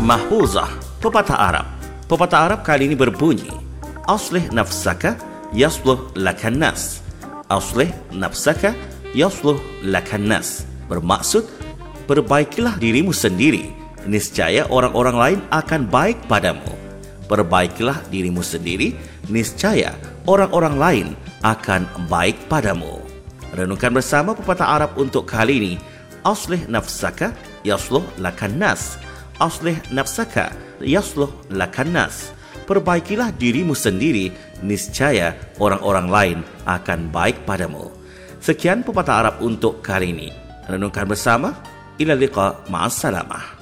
Mahfuzah, pepatah Arab. Pepatah Arab kali ini berbunyi, Aslih nafsaka yasluh lakan nas. Aslih nafsaka yasluh lakan nas. Bermaksud, perbaikilah dirimu sendiri, niscaya orang-orang lain akan baik padamu. Perbaikilah dirimu sendiri, niscaya orang-orang lain akan baik padamu. Renungkan bersama pepatah Arab untuk kali ini. Aslih nafsaka yasluh lakan nas. Aslih nafsaka yasluh lakan nas. Perbaikilah dirimu sendiri, niscaya orang-orang lain akan baik padamu. Sekian pepatah Arab untuk kali ini. Renungkan bersama. Ila liqa, ma'as salamah.